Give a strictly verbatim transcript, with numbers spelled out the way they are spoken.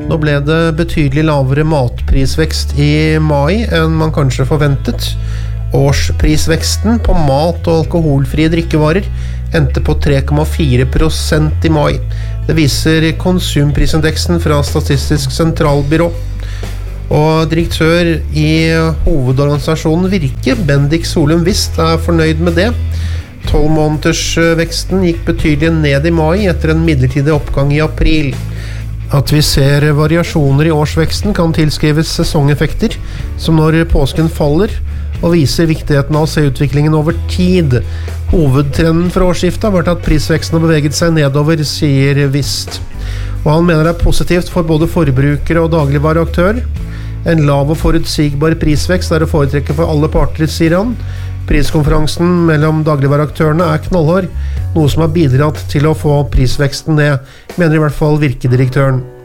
Nå ble det betydelig lavere matprisvekst i mai enn man kanskje forventet. Årsprisveksten på mat og alkoholfrie drikkevarer endte på tre komma fire prosent i mai. Det viser konsumprisindeksen fra Statistisk sentralbyrå. Og direktør i hovedorganisasjonen Virke, Bendik Solum Vist, er fornøyd med det. tolv måneders veksten gikk betydelig ned i mai etter en midlertidig oppgang i april. At vi ser variasjoner i årsveksten kan tilskrives sesongeffekter, som når påsken faller, og viser viktigheten av å se utviklingen over tid. Hovedtrenden for årsskiftet har vært at prisveksten har beveget seg nedover, sier Vist. Og han mener det er positivt for både forbrukere og dagligvareaktører. En lav og forutsigbar prisvekst er å foretrekke for alle parter, sier han. Priskonferansen mellom dagligvareaktørene er knallhard, noe som har bidratt til å få prisveksten ned, mener i hvert fall virkedirektøren.